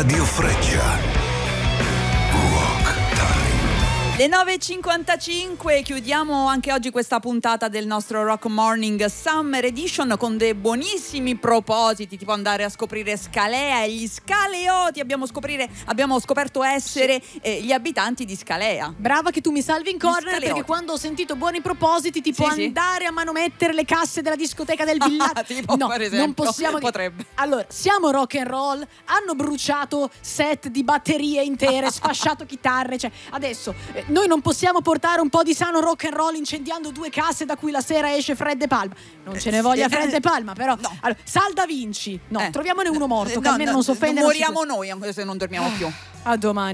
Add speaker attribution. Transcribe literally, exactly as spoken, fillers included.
Speaker 1: Radio Freccia.
Speaker 2: Le nove e cinquantacinque, chiudiamo anche oggi questa puntata del nostro Rock Morning Summer Edition con dei buonissimi propositi, tipo andare a scoprire Scalea e gli scaleoti. Abbiamo, scoprire, abbiamo scoperto essere eh, gli abitanti di Scalea.
Speaker 3: Brava che tu mi salvi in corner, perché quando ho sentito buoni propositi, tipo
Speaker 2: sì,
Speaker 3: andare sì. a manomettere le casse della discoteca del villaggio,
Speaker 2: tipo,
Speaker 3: no,
Speaker 2: per esempio,
Speaker 3: non possiamo.
Speaker 2: Potrebbe.
Speaker 3: Allora, siamo rock and roll, hanno bruciato set di batterie intere, sfasciato chitarre, cioè adesso eh, noi non possiamo portare un po' di sano rock and roll incendiando due casse da cui la sera esce Fred De Palma. Non ce ne voglia Fred De Palma, però
Speaker 2: no.
Speaker 3: Allora, Sal Da Vinci, no,
Speaker 2: eh.
Speaker 3: troviamone uno morto,
Speaker 2: no,
Speaker 3: che almeno
Speaker 2: no,
Speaker 3: non si offende.
Speaker 2: Moriamo noi se non dormiamo più.
Speaker 3: A domani.